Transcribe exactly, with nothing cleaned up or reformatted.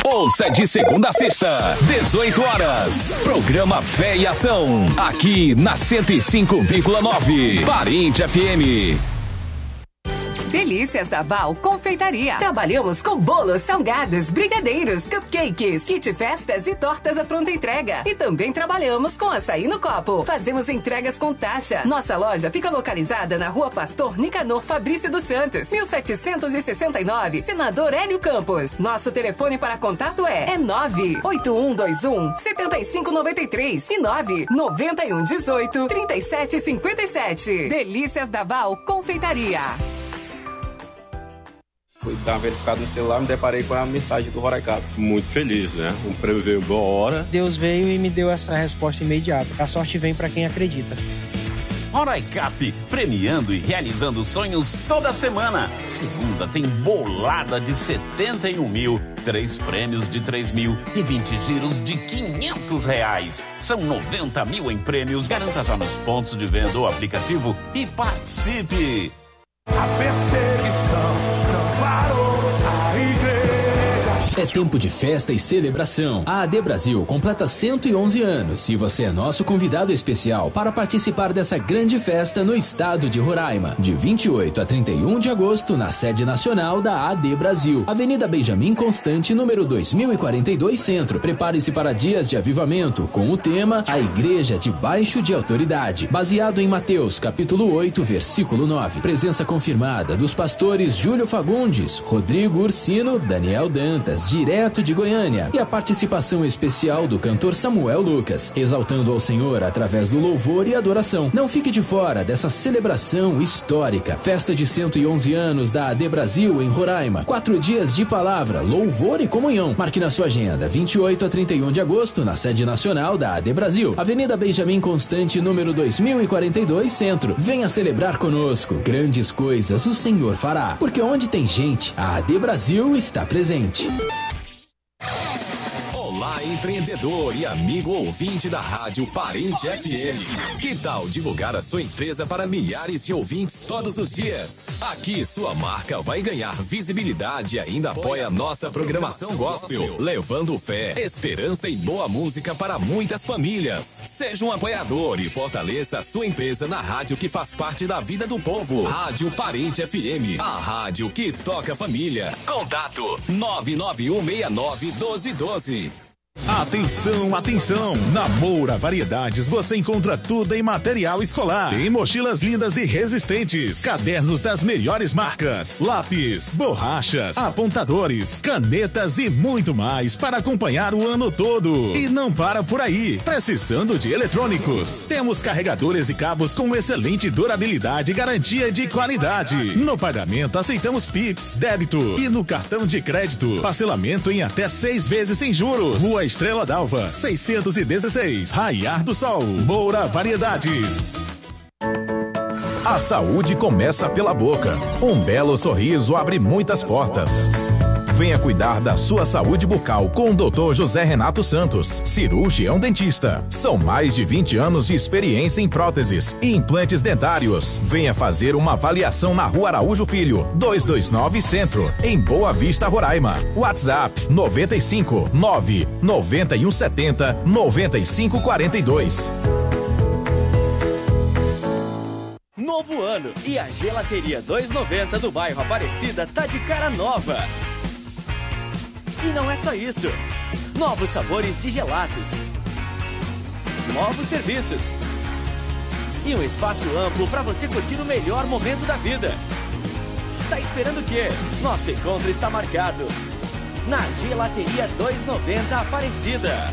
Ouça de segunda a sexta, dezoito horas. Programa Fé e Ação. Aqui na cento e cinco vírgula nove. Parente F M. Delícias da Val Confeitaria. Trabalhamos com bolos, salgados, brigadeiros, cupcakes, kit festas e tortas à pronta entrega. E também trabalhamos com açaí no copo. Fazemos entregas com taxa. Nossa loja fica localizada na Rua Pastor Nicanor Fabrício dos Santos, mil setecentos e sessenta e nove, Senador Hélio Campos. Nosso telefone para contato é, é nove oito um dois um sete cinco nove três e nove nove um um oito três sete cinco sete. Delícias da Val Confeitaria. Fui dar uma verificada no celular, me deparei com a mensagem do Roraicap. Muito feliz, né? Um prêmio veio boa hora. Deus veio e me deu essa resposta imediata. A sorte vem para quem acredita. Roraicap, premiando e realizando sonhos toda semana. Segunda tem bolada de setenta e um mil, três prêmios de três mil e vinte giros de quinhentos reais. São noventa mil em prêmios. Garanta já nos pontos de venda ou aplicativo e participe. A perseguição não parou, a igreja. É tempo de festa e celebração. A A D Brasil completa cento e onze anos e você é nosso convidado especial para participar dessa grande festa no estado de Roraima. De vinte e oito a trinta e um de agosto, na sede nacional da A D Brasil. Avenida Benjamin Constante, número dois mil e quarenta e dois, Centro. Prepare-se para dias de avivamento com o tema A Igreja Debaixo de Autoridade. Baseado em Mateus, capítulo oito, versículo nove. Presença confirmada dos pastores Júlio Fagundes, Rodrigo Ursino, Daniel Dantas, direto de Goiânia, e a participação especial do cantor Samuel Lucas, exaltando ao Senhor através do louvor e adoração. Não fique de fora dessa celebração histórica. Festa de cento e onze anos da A D Brasil em Roraima. Quatro dias de palavra, louvor e comunhão. Marque na sua agenda, vinte e oito a trinta e um de agosto, na sede nacional da A D Brasil. Avenida Benjamin Constante, número dois mil e quarenta e dois, Centro. Venha celebrar conosco. Grandes coisas o Senhor fará. Porque onde tem gente, a A D Brasil está presente. Olá, empreendedor e amigo ouvinte da Rádio Parente F M. Que tal divulgar a sua empresa para milhares de ouvintes todos os dias? Aqui sua marca vai ganhar visibilidade e ainda apoia a nossa programação gospel, levando fé, esperança e boa música para muitas famílias. Seja um apoiador e fortaleça a sua empresa na rádio que faz parte da vida do povo. Rádio Parente F M, a rádio que toca família. Contato nove nove um seis nove um dois um dois. Atenção, atenção! Na Moura Variedades você encontra tudo em material escolar. Tem mochilas lindas e resistentes, cadernos das melhores marcas, lápis, borrachas, apontadores, canetas e muito mais para acompanhar o ano todo. E não para por aí. Precisando de eletrônicos? Temos carregadores e cabos com excelente durabilidade e garantia de qualidade. No pagamento aceitamos Pix, débito e no cartão de crédito. Parcelamento em até seis vezes sem juros. Rua Estrela d'Alva, seiscentos e dezesseis, Raiar do Sol. Moura Variedades. A saúde começa pela boca. Um belo sorriso abre muitas portas. Venha cuidar da sua saúde bucal com o doutor José Renato Santos, cirurgião dentista. São mais de vinte anos de experiência em próteses e implantes dentários. Venha fazer uma avaliação na Rua Araújo Filho, duzentos e vinte e nove Centro, em Boa Vista, Roraima. WhatsApp noventa e cinco, nove nove um sete zero, nove cinco quatro dois. Novo ano e a Gelateria duzentos e noventa do bairro Aparecida tá de cara nova. E não é só isso. Novos sabores de gelatos. Novos serviços. E um espaço amplo para você curtir o melhor momento da vida. Tá esperando o quê? Nosso encontro está marcado na Gelateria duzentos e noventa Aparecida.